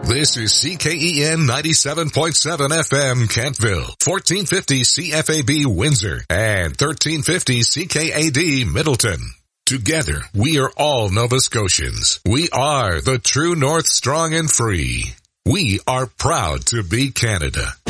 This is CKEN 97.7 FM Kentville, 1450 CFAB Windsor, and 1350 CKAD Middleton. Together, we are all Nova Scotians. We are the true North, strong and free. We are proud to be Canada.